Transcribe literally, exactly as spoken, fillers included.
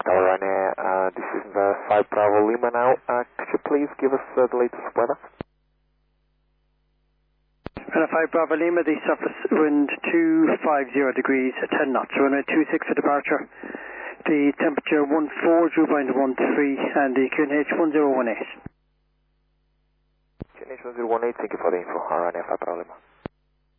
Tower Ryanair, uh, this is the five Bravo Lima now. Uh, could you please give us uh, the latest weather? And five Bravo Lima, the surface wind two fifty degrees, ten knots, runway two six for departure. The temperature one four, dew point one three, and the Q N H one zero one eight. Q N H one zero one eight, thank you for the info. Ryanair five Bravo Lima.